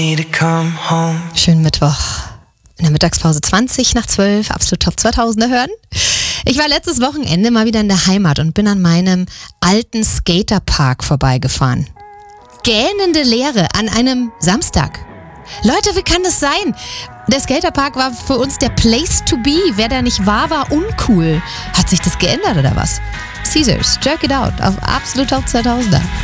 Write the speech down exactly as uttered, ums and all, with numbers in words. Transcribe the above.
Schönen Mittwoch. In der Mittagspause zwanzig nach zwölf, absolut Top zweitausender hören. Ich war letztes Wochenende mal wieder in der Heimat und bin an meinem alten Skaterpark vorbeigefahren. Gähnende Leere an einem Samstag. Leute, wie kann das sein? Der Skaterpark war für uns der Place to be. Wer da nicht war, war uncool. Hat sich das geändert oder was? Caesars, Jerk It Out auf absolut Top zweitausender.